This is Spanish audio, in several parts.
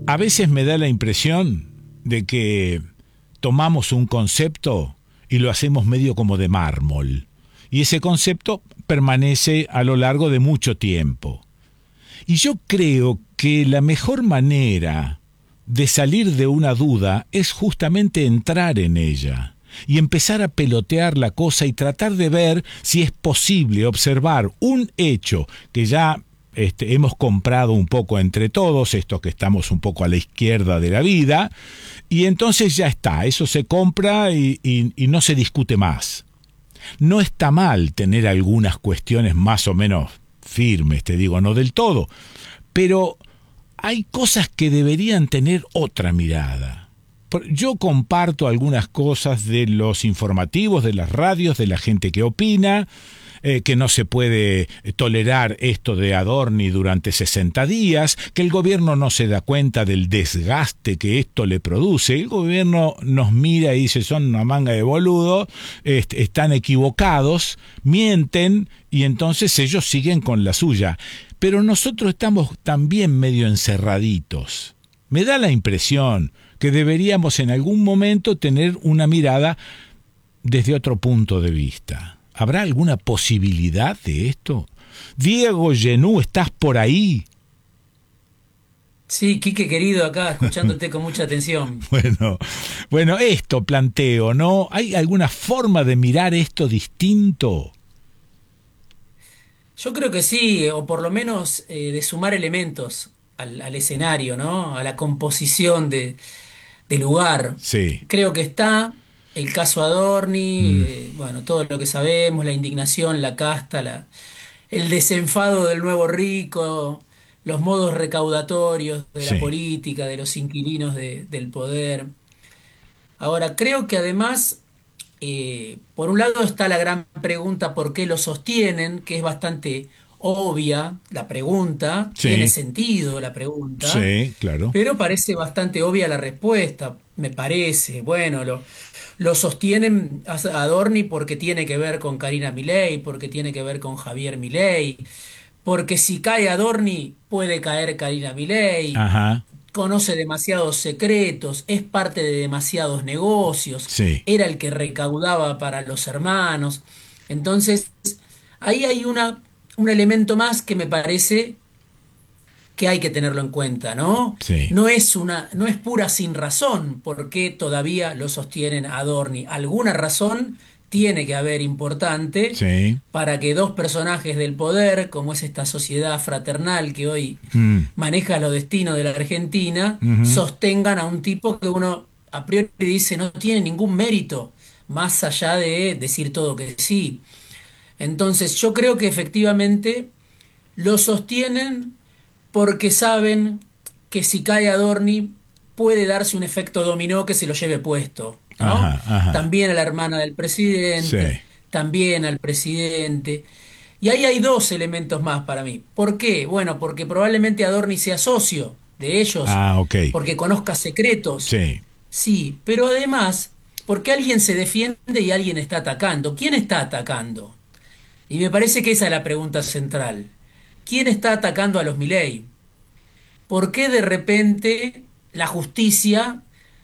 A veces me da la impresión de que tomamos un concepto y lo hacemos medio como de mármol. Y ese concepto permanece a lo largo de mucho tiempo. Y yo creo que la mejor manera de salir de una duda es justamente entrar en ella y empezar a pelotear la cosa y tratar de ver si es posible observar un hecho que ya hemos comprado un poco entre todos, estos que estamos un poco a la izquierda de la vida, y entonces ya está, eso se compra y no se discute más. No está mal tener algunas cuestiones más o menos firmes, te digo, no del todo, pero hay cosas que deberían tener otra mirada. Yo comparto algunas cosas de los informativos, de las radios, de la gente que opina, que no se puede tolerar esto de Adorni durante 60 días, que el gobierno no se da cuenta del desgaste que esto le produce. El gobierno nos mira y dice, son una manga de boludos, están equivocados, mienten, y entonces ellos siguen con la suya. Pero nosotros estamos también medio encerraditos. Me da la impresión que deberíamos en algún momento tener una mirada desde otro punto de vista. ¿Habrá alguna posibilidad de esto? Diego Genú, ¿estás por ahí? Sí, Quique querido, acá escuchándote con mucha atención. Bueno, esto planteo, ¿no? ¿Hay alguna forma de mirar esto distinto? Yo creo que sí, o por lo menos de sumar elementos al escenario, ¿no? A la composición del lugar. Sí. Creo que está el caso Adorni, Mm, bueno, todo lo que sabemos, la indignación, la casta, el desenfado del nuevo rico, los modos recaudatorios de la sí. política, de los inquilinos del poder. Ahora, creo que además, por un lado está la gran pregunta ¿por qué lo sostienen? Que es bastante obvia la pregunta, tiene Sí. sentido la pregunta, Sí, claro. pero parece bastante obvia la respuesta, me parece. Bueno, lo sostienen a Adorni porque tiene que ver con Karina Milei, porque tiene que ver con Javier Milei, porque si cae Adorni puede caer Karina Milei, Ajá. conoce demasiados secretos, es parte de demasiados negocios, Sí. era el que recaudaba para los hermanos. Entonces, ahí hay un elemento más que me parece que hay que tenerlo en cuenta, ¿no? Sí. No es pura sin razón porque todavía lo sostienen a Adorni. Alguna razón tiene que haber importante Sí. para que dos personajes del poder, como es esta sociedad fraternal que hoy Mm, maneja los destinos de la Argentina, ujú. sostengan a un tipo que uno a priori dice no tiene ningún mérito, más allá de decir todo que sí. Entonces yo creo que efectivamente lo sostienen porque saben que si cae Adorni puede darse un efecto dominó que se lo lleve puesto, ¿no? Ajá, ajá. También a la hermana del presidente, Sí. también al presidente. Y ahí hay dos elementos más para mí. ¿Por qué? Bueno, porque probablemente Adorni sea socio de ellos, Ah, ok. porque conozca secretos, Sí. sí, pero además porque alguien se defiende y alguien está atacando. ¿Quién está atacando? Y me parece que esa es la pregunta central. ¿Quién está atacando a los Milei? ¿Por qué de repente la justicia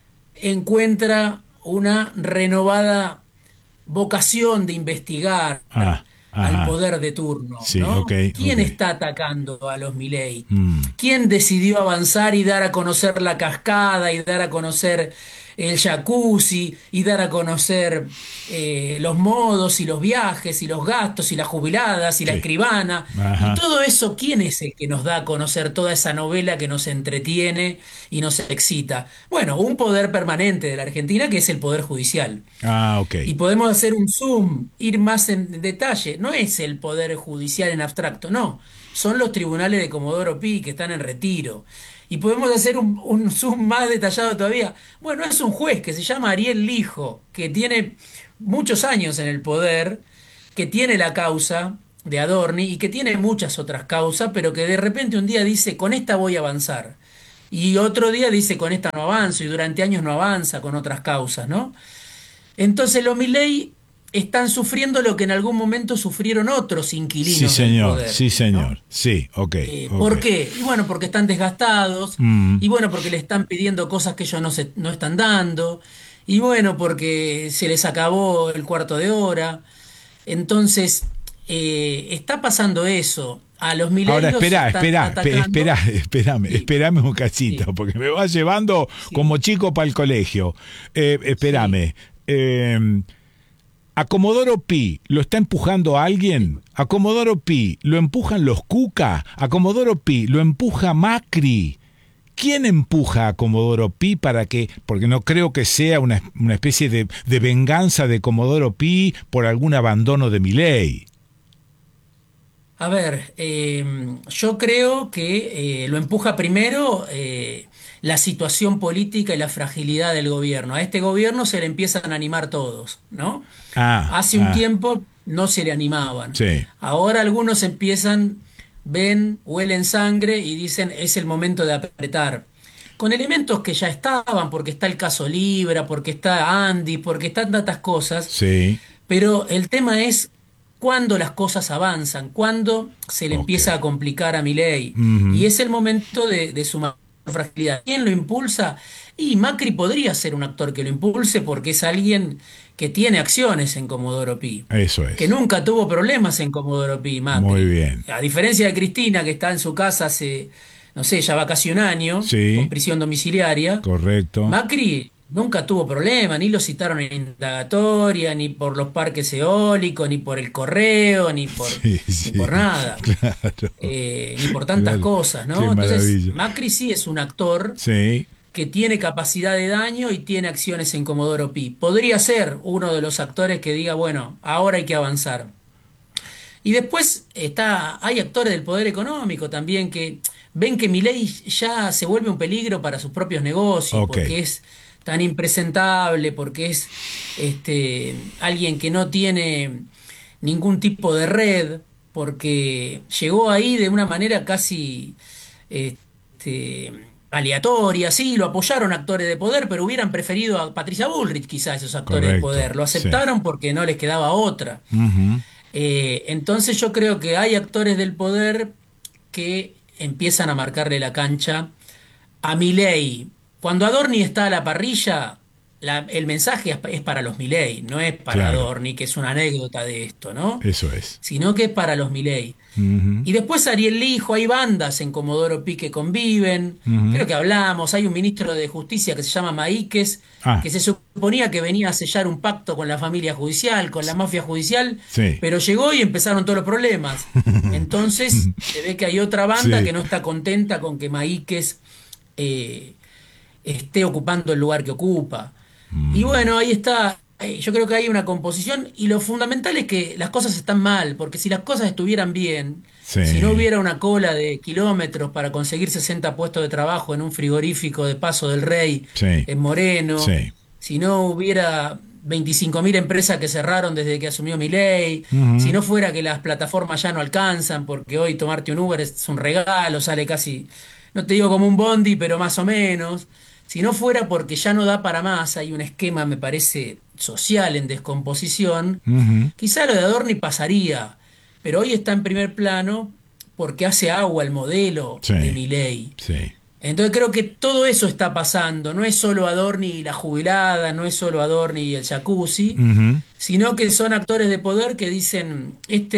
encuentra una renovada vocación de investigar Ah, al ajá. poder de turno, Sí, ok, ¿no? ok. ¿Quién está atacando a los Milei? Mm, ¿Quién decidió avanzar y dar a conocer la cascada y dar a conocer el jacuzzi y dar a conocer los modos y los viajes y los gastos y las jubiladas y la sí. escribana? Y Ajá. todo eso, ¿quién es el que nos da a conocer toda esa novela que nos entretiene y nos excita? Bueno, un poder permanente de la Argentina que es el Poder Judicial. Ah, ok. Y podemos hacer un zoom, ir más en detalle. No es el poder judicial en abstracto, no. Son los tribunales de Comodoro Pi que están en retiro. Y podemos hacer un zoom más detallado todavía. Bueno, es un juez que se llama Ariel Lijo, que tiene muchos años en el poder, que tiene la causa de Adorni y que tiene muchas otras causas, pero que de repente un día dice, con esta voy a avanzar. Y otro día dice, con esta no avanzo, y durante años no avanza con otras causas, ¿no? Entonces los Milei están sufriendo lo que en algún momento sufrieron otros Sí, inquilinos del señor, poder, sí, ¿no? señor. Sí, ok, ok. ¿Por qué? Y bueno, porque están desgastados, Mm, y bueno, porque le están pidiendo cosas que ellos no están dando, y bueno, porque se les acabó el cuarto de hora. Entonces, está pasando eso. A los Ahora, milei los están atacando. Sí, espérame un sí, cachito, porque me vas llevando sí, como chico para el colegio. sí. Espérame. ¿A Comodoro Pi lo está empujando alguien? ¿A Comodoro Pi lo empujan los Cuca? ¿A Comodoro Pi lo empuja Macri? ¿Quién empuja a Comodoro Pi para que, porque no creo que sea una especie de venganza de Comodoro Pi por algún abandono de Milei? A ver, yo creo que lo empuja primero la situación política y la fragilidad del gobierno. A este gobierno se le empiezan a animar todos, ¿no? Hace un Ah, tiempo no se le animaban. sí, Ahora algunos empiezan, ven, huelen sangre y dicen es el momento de apretar. Con elementos que ya estaban, porque está el caso Libra, porque está Andy, porque están tantas cosas, sí, pero el tema es cuándo las cosas avanzan, cuándo se le ok. empieza a complicar a Milei. Y Ujú, es el momento de su mayor fragilidad. ¿Quién lo impulsa? Y Macri podría ser un actor que lo impulse porque es alguien que tiene acciones en Comodoro Pi, eso que es. nunca tuvo problemas en Comodoro Pi, Muy Macri. bien. A diferencia de Cristina, que está en su casa hace, no sé, ya va casi un año, con Sí, prisión domiciliaria. correcto. Macri nunca tuvo problema, ni lo citaron en indagatoria, ni por los parques eólicos, ni por el correo, Sí, ni sí, por nada, claro, ni por tantas claro. cosas, Qué ¿no? Entonces, maravilla. Macri sí es un actor Sí, que tiene capacidad de daño y tiene acciones en Comodoro Pi. Podría ser uno de los actores que diga, bueno, ahora hay que avanzar. Y después hay actores del poder económico también que ven que Milei ya se vuelve un peligro para sus propios negocios, ok. porque es tan impresentable, porque es alguien que no tiene ningún tipo de red, porque llegó ahí de una manera casi este, aleatoria, sí, lo apoyaron actores de poder, pero hubieran preferido a Patricia Bullrich quizás esos actores de Correcto. poder. Lo Sí. aceptaron porque no les quedaba otra. Ujú, Entonces yo creo que hay actores del poder que empiezan a marcarle la cancha a Milei. Cuando Adorni está a la parrilla, el mensaje es para los Milei, no es para claro. Adorni, que es una anécdota de esto, ¿no? Eso es. Sino que es para los Milei. Ujú, Y después Ariel Lijo, hay bandas en Comodoro Pi que conviven, ujú. creo que hablamos, hay un ministro de Justicia que se llama Maíquez, Ah, que se suponía que venía a sellar un pacto con la familia judicial, con la mafia judicial, sí. pero llegó y empezaron todos los problemas. Entonces se ve que hay otra banda que Sí. no está contenta con que Maíquez eh, esté ocupando el lugar que ocupa. Y Mm, bueno, ahí está. Yo creo que hay una composición y lo fundamental es que las cosas están mal, porque si las cosas estuvieran bien, si no sí. hubiera una cola de kilómetros para conseguir 60 puestos de trabajo en un frigorífico de Paso del Rey Sí. en Moreno, Sí. si no hubiera 25.000 empresas que cerraron desde que asumió Milei, si Ujú, no fuera que las plataformas ya no alcanzan, porque hoy tomarte un Uber es un regalo, sale casi, no te digo como un bondi, pero más o menos. Si no fuera porque ya no da para más, hay un esquema, me parece, social en descomposición, ujú. quizá lo de Adorni pasaría, pero hoy está en primer plano porque hace agua el modelo de Sí. Milei. Sí. Entonces creo que todo eso está pasando, no es solo Adorni y la jubilada, no es solo Adorni y el jacuzzi, Ujú. sino que son actores de poder que dicen,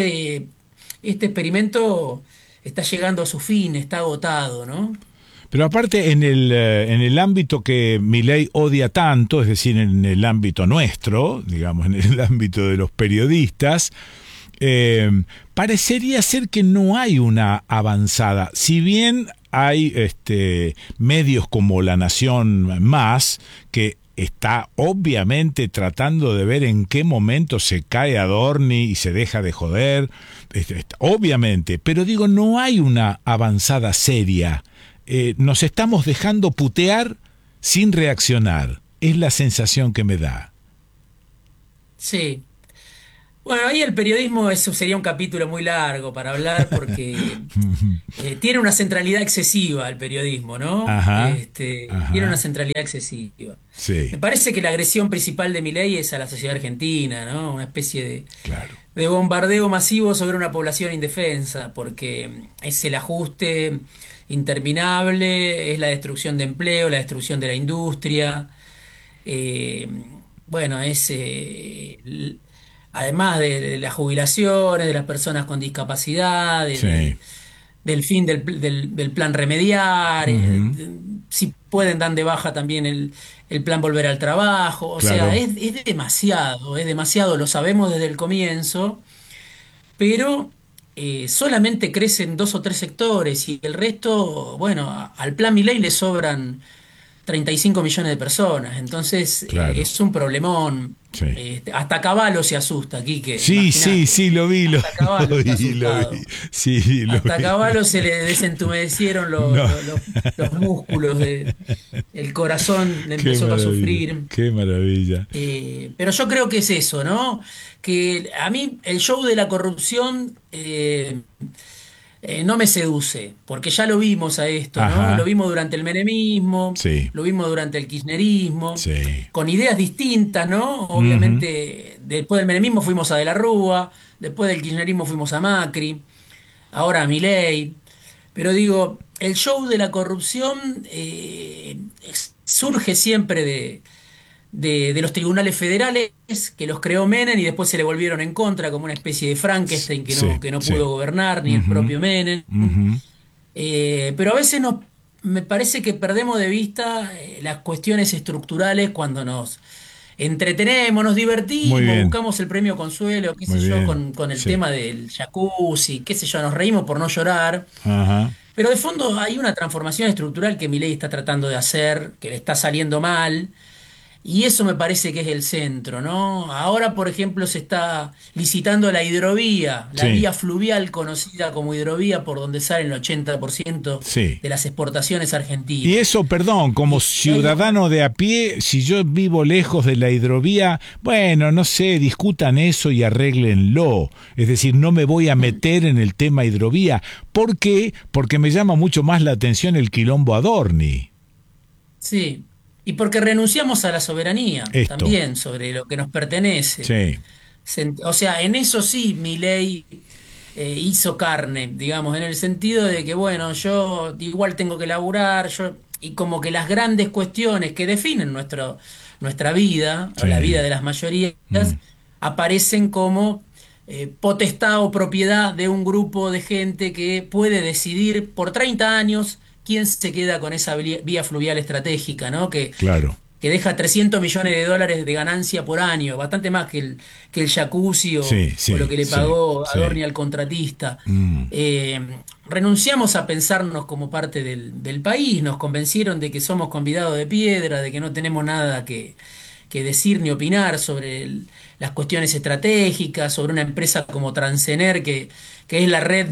este experimento está llegando a su fin, está agotado, ¿no? Pero aparte en el ámbito que Milei odia tanto, es decir, en el ámbito nuestro, digamos, en el ámbito de los periodistas, eh, parecería ser que no hay una avanzada. Si bien hay medios como La Nación Más, que está obviamente tratando de ver en qué momento se cae Adorni y se deja de joder, obviamente, pero digo, no hay una avanzada seria. Nos estamos dejando putear sin reaccionar. Es la sensación que me da. Sí. Bueno, ahí el periodismo, eso sería un capítulo muy largo para hablar porque tiene una centralidad excesiva el periodismo, ¿no? Ajá, Tiene una ajá, centralidad excesiva. Me sí, parece que la agresión principal de Milei es a la sociedad argentina, ¿no? Una especie claro, de bombardeo masivo sobre una población indefensa, porque es el ajuste interminable, es la destrucción de empleo, la destrucción de la industria. eh, bueno, además de las jubilaciones, de las personas con discapacidad, sí. del fin del plan remediar, Ujú, si pueden dan de baja también el plan volver al trabajo, o sea, claro. es demasiado, lo sabemos desde el comienzo, pero solamente crecen dos o tres sectores y el resto, bueno, al plan Milei le sobran 35 millones de personas, entonces Claro, es un problemón. sí. Hasta Caballo se asusta, Quique, Sí, sí, imagínate. sí, lo vi, Hasta Caballo lo está vi, lo vi. asustado. Sí, lo Hasta vi. Caballo se le desentumecieron No, los músculos, el corazón le qué empezó a maravilla, sufrir. qué maravilla. Pero yo creo que es eso, ¿no? Que a mí el show de la corrupción no me seduce, porque ya lo vimos a esto, ¿no? Lo Ajá, vimos durante el menemismo, sí, lo vimos durante el kirchnerismo, sí. con ideas distintas, ¿no? Ujú, Obviamente, después del menemismo fuimos a De la Rúa, después del kirchnerismo fuimos a Macri, ahora a Milei. Pero digo, el show de la corrupción surge siempre de los tribunales federales que los creó Menem y después se le volvieron en contra como una especie de Frankenstein sí, que no sí. pudo gobernar, ni el Ujú, propio Menem. ujú. Pero a veces me parece que perdemos de vista las cuestiones estructurales cuando nos entretenemos, nos Muy divertimos, bien, buscamos el premio Consuelo, qué sé muy yo, bien. con el Sí. tema del jacuzzi, qué sé yo, nos reímos por no llorar. Ajá. Pero de fondo hay una transformación estructural que Milei está tratando de hacer, que le está saliendo mal, y eso me parece que es el centro, ¿no? Ahora, por ejemplo, se está licitando la hidrovía, la Sí, vía fluvial conocida como hidrovía, por donde sale el 80% sí. de las exportaciones Y argentinas. eso, perdón, como Y hay ciudadano de a pie, si yo vivo lejos de la hidrovía, bueno, no sé, discutan eso y arréglenlo. Es decir, no me voy a meter en el tema hidrovía. ¿Por qué? Porque me llama mucho más la atención el quilombo Adorni. sí, y porque renunciamos a la soberanía Esto. también sobre lo que nos pertenece. Sí, O sea, en eso sí, Milei hizo carne, digamos, en el sentido de que, bueno, yo igual tengo que laburar, y como que las grandes cuestiones que definen nuestra vida, o la vida sí. de las mayorías, Mm, aparecen como potestad o propiedad de un grupo de gente que puede decidir por 30 años quién se queda con esa vía fluvial estratégica, ¿no? claro. Que deja 300 millones de dólares de ganancia por año, bastante más que el jacuzzi Sí, o lo sí, que le sí, pagó sí. Adorni al contratista. Mm, Eh, Renunciamos a pensarnos como parte del país, nos convencieron de que somos convidados de piedra, de que no tenemos nada que decir ni opinar sobre las cuestiones estratégicas, sobre una empresa como Transener, que es la red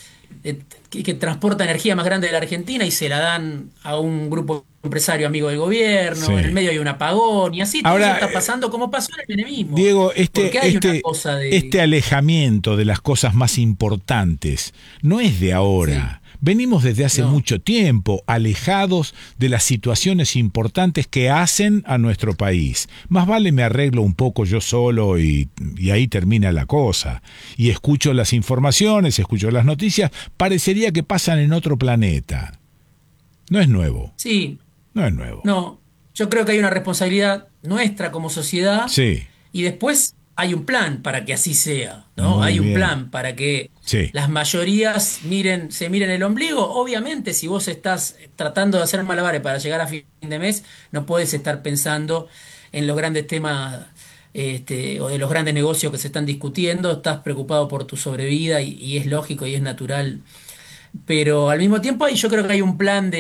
que transporta energía más grande de la Argentina y se la dan a un grupo empresario amigo del gobierno, en el sí. medio hay un apagón y así todo eso Ahora, está pasando como pasó en el menemismo, Diego, porque hay una cosa este de... alejamiento de las cosas más importantes no es de Sí, ahora. Venimos desde hace no, mucho tiempo alejados de las situaciones importantes que hacen a nuestro país. Más vale me arreglo un poco yo solo y ahí termina la cosa. Y escucho las informaciones, escucho las noticias, parecería que pasan en otro planeta. No es nuevo, sí, no es nuevo. no, yo creo que hay una responsabilidad nuestra como sociedad Sí, y después hay un plan para que así sea, ¿no? muy Hay un bien. plan para que Sí, las mayorías se miren el ombligo. Obviamente, si vos estás tratando de hacer malabares para llegar a fin de mes, no puedes estar pensando en los grandes temas o de los grandes negocios que se están discutiendo. Estás preocupado por tu sobrevida y es lógico y es natural, pero al mismo tiempo yo creo que hay un plan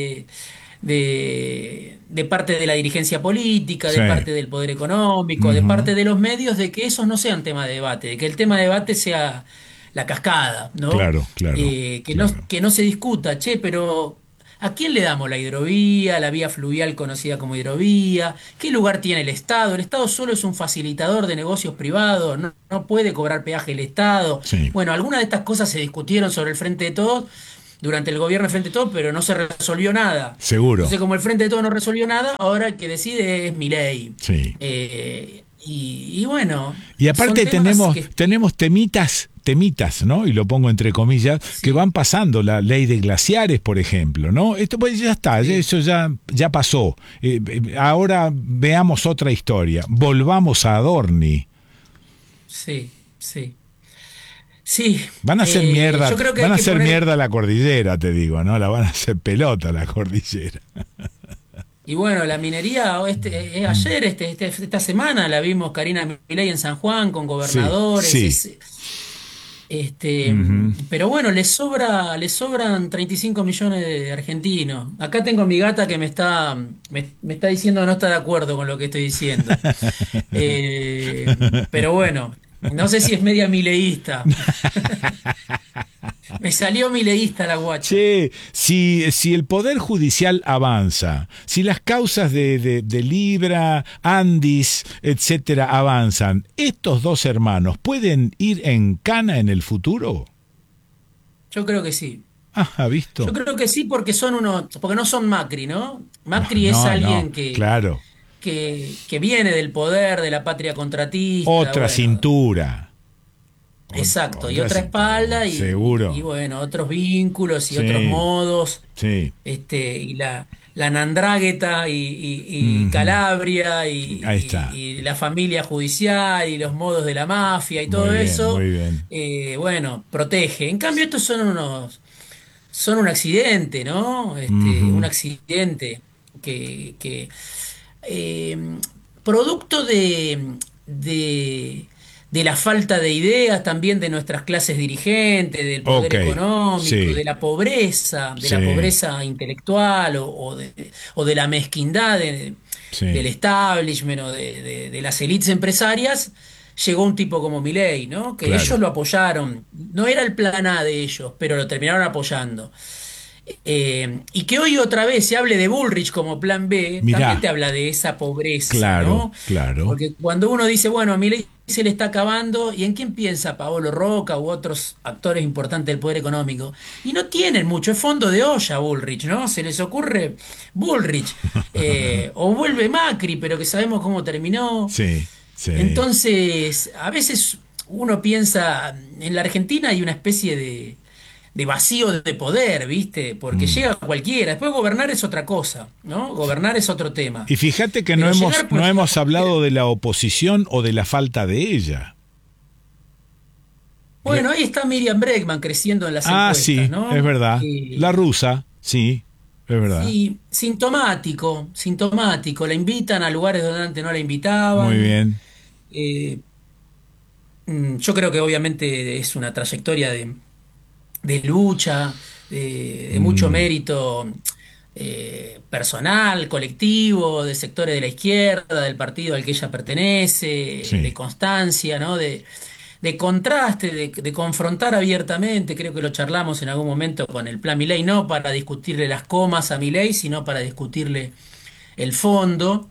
de parte de la dirigencia política, sí. de parte del poder económico, de Ujú. parte de los medios, de que esos no sean tema de debate, de que el tema de debate sea la cascada, ¿no? Claro, claro, Que no, claro. que no se discuta, che, pero ¿A quién le damos la hidrovía, la vía fluvial conocida como hidrovía? ¿Qué lugar tiene el Estado? El Estado solo es un facilitador de negocios privados, no puede cobrar peaje el Estado. Sí, Bueno, algunas de estas cosas se discutieron sobre el Frente de Todos durante el gobierno del Frente de Todos, pero no se resolvió nada. seguro. Entonces, como el Frente de Todos no resolvió nada, ahora el que decide es Milei. Sí. Y bueno, Y son aparte temas tenemos, que... tenemos temitas, ¿no? Y lo pongo entre comillas, que Sí, van pasando. La ley de glaciares, por ejemplo, ¿no? Esto pues ya está, sí, eso ya pasó. Ahora veamos otra historia. Volvamos a Adorni. sí, sí. Sí, Van a hacer mierda, yo creo que hay van a que hacer poner... mierda la cordillera, te digo, ¿no? La van a hacer pelota la cordillera. Y bueno, la minería, ayer, esta semana, la vimos Karina Milei en San Juan con Sí, gobernadores. sí. Este, Ujú. pero bueno, le sobran 35 millones de argentinos. Acá tengo a mi gata que me está diciendo que no está de acuerdo con lo que estoy diciendo. Pero bueno, no sé si es media mileísta. Me salió mileísta la guacha. Che, si el Poder Judicial avanza, si las causas de Libra, Andis, etcétera, avanzan, ¿estos dos hermanos pueden ir en cana en el futuro? Yo creo que sí. Ah, Yo ¿visto? creo que sí porque no son Macri, ¿no? Macri es No, no, alguien claro. que viene del poder, de la patria contratista, Otra bueno, cintura. exacto, y Otra otra cintura, espalda y seguro. bueno, otros vínculos y otros Sí, modos, sí. y la Nandrágueta y Ujú. Calabria Ahí está. y la familia judicial y los modos de la mafia y todo Muy bien, eso, muy bien. bueno, protege. En cambio, estos son un accidente, ¿no? Un Ujú. accidente que eh, producto de, de la falta de ideas también de nuestras clases dirigentes, del poder Ok, económico, sí, de la sí, pobreza intelectual o de la mezquindad del sí, establishment o de las élites empresarias, llegó un tipo como Milei, ¿no? Que ellos claro. lo apoyaron. No era el plan A de ellos, pero lo terminaron apoyando. Y que hoy otra vez se hable de Bullrich como plan B, también Mirá, te habla de esa pobreza, claro, ¿no? claro. Porque cuando uno dice, bueno, a Milei se le está acabando, ¿y en quién piensa Paolo Roca u otros actores importantes del poder económico? Y no tienen mucho, es fondo de olla Bullrich, ¿no? Se les ocurre Bullrich, o vuelve Macri, pero que sabemos cómo terminó. Sí, sí. Entonces, a veces uno piensa, en la Argentina hay una especie de vacío de poder, ¿viste? Porque Mm. llega cualquiera. Después gobernar es otra cosa, ¿no? Gobernar es otro tema. Y fíjate que no Pero hemos, llegar no puede llegar hemos cualquiera. hablado de la oposición o de la falta de ella. Bueno, ahí está Miriam Bregman creciendo en las Ah, encuestas, sí, es ¿no? verdad. La rusa, sí, es verdad. Sí, sintomático, sintomático. La invitan a lugares donde antes no la Muy invitaban. bien. Eh, yo creo que obviamente es una trayectoria de lucha, de mucho Mm, mérito personal, colectivo, de sectores de la izquierda, del partido al que ella pertenece, de sí, constancia, ¿no? De contraste, de confrontar abiertamente, creo que lo charlamos en algún momento con el plan Milei, no para discutirle las comas a Milei, sino para discutirle el fondo.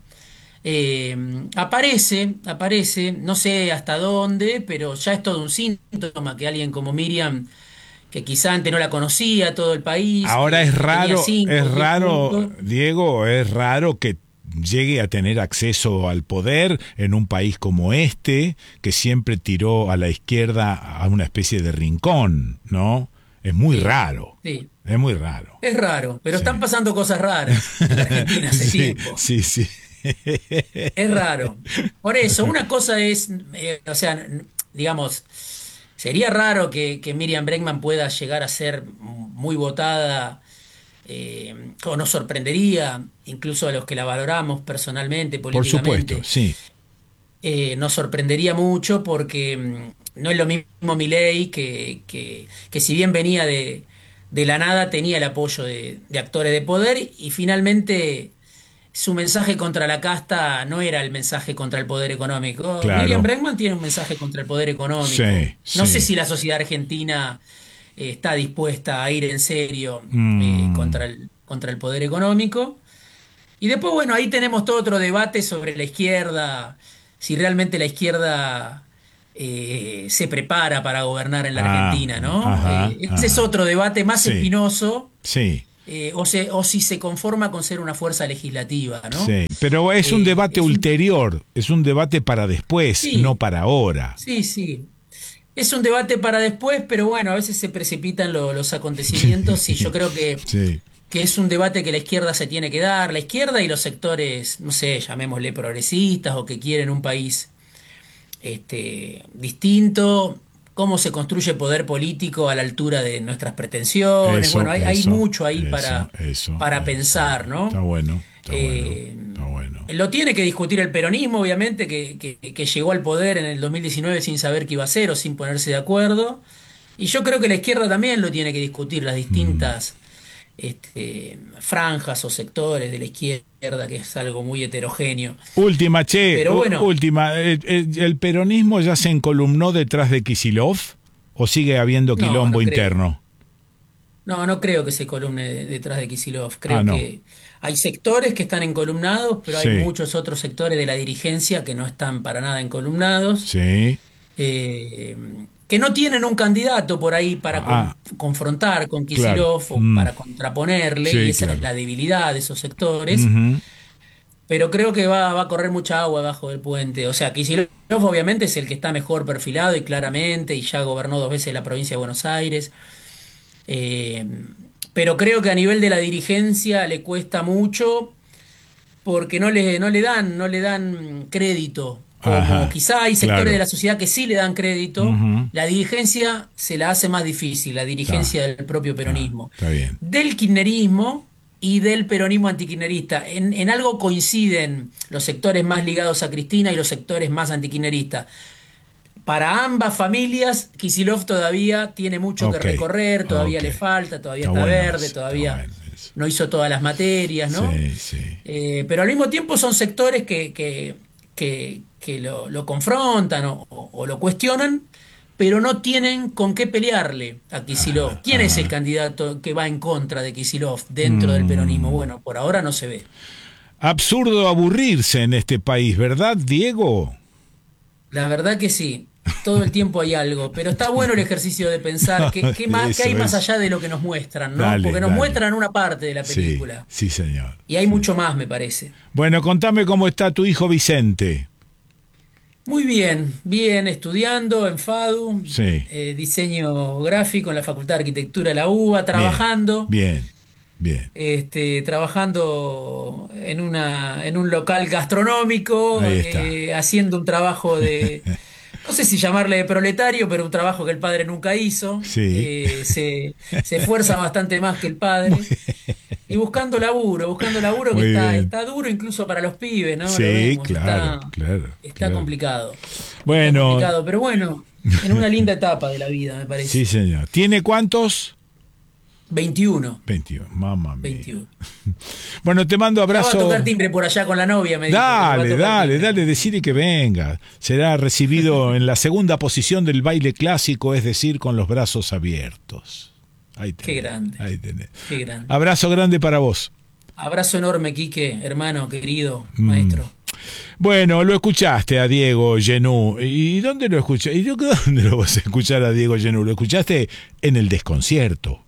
Aparece, no sé hasta dónde, pero ya es todo un síntoma que alguien como Miriam, que quizá antes no la conocía todo el país, ahora que tenía es 5 o 10 raro, puntos. Diego, es raro que llegue a tener acceso al poder en un país como este, que siempre tiró a la izquierda a una especie de rincón, ¿no? Es muy Sí, raro, sí, es muy raro. es raro, pero Sí, están pasando cosas raras en la Argentina hace sí, tiempo. sí, sí. Es raro. Por eso, una cosa es, o sea, digamos, sería raro que Miriam Bregman pueda llegar a ser muy votada, o nos sorprendería, incluso a los que la valoramos personalmente, Por supuesto, políticamente, sí, nos sorprendería mucho porque no es lo mismo Milei que si bien venía de la nada, tenía el apoyo de actores de poder y finalmente su mensaje contra la casta no era el mensaje contra el poder económico. Miriam claro. Bregman tiene un mensaje contra el poder económico. Sí, No sé sí. si la sociedad argentina está dispuesta a ir en serio Mm, contra contra el poder económico. Y después, bueno, ahí tenemos todo otro debate sobre la izquierda, si realmente la izquierda se prepara para gobernar en la Argentina, ¿no? Ese es otro debate más Sí, espinoso, sí, o si se conforma con ser una fuerza legislativa, ¿no? sí. Pero es un debate Es un, ulterior, es un debate para después, no sí, para ahora. sí, sí. Es un debate para después, pero bueno, a veces se precipitan los acontecimientos y yo creo Sí, que es un debate que la izquierda se tiene que dar, la izquierda y los sectores, no sé, llamémosle progresistas o que quieren un país distinto, cómo se construye poder político a la altura de nuestras pretensiones. Bueno, eso, hay eso, mucho ahí eso, eso, para eso. pensar, Está ¿no? bueno, está bueno, Eh, está bueno. lo tiene que discutir el peronismo, obviamente, que llegó al poder en el 2019 sin saber qué iba a hacer o sin ponerse de acuerdo. Y yo creo que la izquierda también lo tiene que discutir, las Mm. distintas franjas o sectores de la izquierda, que es algo muy heterogéneo. Última, che, Pero bueno, última. ¿El peronismo ya se encolumnó detrás de Kicillof o sigue habiendo no, quilombo no creo. interno? No, no creo que se columne detrás de Kicillof. Ah, Creo no. que hay sectores que están encolumnados, pero hay Sí, muchos otros sectores de la dirigencia que no están para nada encolumnados, sí. eh, que no tienen un candidato por ahí para Ah, confrontar con claro. Kicillof o Mm, para contraponerle, y sí, esa es claro. la debilidad de esos sectores. Ujú. Pero creo que va a correr mucha agua abajo del puente. O sea, Kicillof obviamente es el que está mejor perfilado y claramente, y ya gobernó 2 veces la provincia de Buenos Aires. Eh, pero creo que a nivel de la dirigencia le cuesta mucho porque no le dan crédito. Como Ajá, quizá hay sectores de claro. la sociedad que sí le dan crédito, Ujú. la dirigencia se la hace más difícil, la Está, dirigencia del propio peronismo. está bien. Del kirchnerismo y del peronismo antikirchnerista. En algo coinciden los sectores más ligados a Cristina y los sectores más antikirchneristas. Para ambas familias, Kicillof todavía tiene mucho que Ok, recorrer, todavía ok. le falta, todavía Está está bueno verde, eso, está todavía bueno eso. no hizo todas las materias, ¿no? Sí, sí. Pero al mismo tiempo son sectores que lo confrontan o lo cuestionan, pero no tienen con qué pelearle a Kicillof. Ajá, ¿Quién es el ajá. candidato que va en contra de Kicillof dentro del peronismo? Mm. Bueno, por ahora no se ve. Absurdo aburrirse en este país, ¿verdad, Diego? La verdad que sí. Todo el tiempo hay algo, pero está bueno el ejercicio de pensar qué hay Eso más es. allá de lo que nos muestran, ¿no? Dale, Porque nos dale. muestran una parte de la Sí, película sí, señor. y hay Sí. mucho más, me parece. Bueno, contame cómo está tu hijo Vicente. Muy bien, bien, estudiando en FADU, Sí, diseño gráfico en la Facultad de Arquitectura de la UBA, bien, trabajando, bien, bien. trabajando en un local gastronómico, Ahí está. haciendo un trabajo no sé si llamarle de proletario, pero un trabajo que el padre nunca hizo. Sí. Se esfuerza bastante más que el Muy, padre. Y buscando laburo que muy bien. está duro incluso para los pibes, ¿no? Lo Sí, vemos, claro, claro, está claro. complicado. Está Bueno, complicado, pero bueno, en una linda etapa de la vida, me sí, parece. señor. ¿Tiene cuántos? 21, 21. Mamma mía. 21. Bueno, te mando Ya va a tocar abrazo. timbre por allá con la novia, me dijo, que ya va a Dale, tocar dale, timbre. dale, decirle que venga. Será recibido en la segunda posición del baile clásico, es decir, con los brazos abiertos. Ahí Qué tenés, grande, ahí tenés. qué grande. Abrazo grande para vos. Abrazo enorme, Quique, hermano, querido, Mm. maestro. Bueno, lo escuchaste a Diego Genú. ¿Y dónde lo escuchaste? ¿Y yo dónde lo vas a escuchar a Diego Genú? Lo escuchaste en El Desconcierto.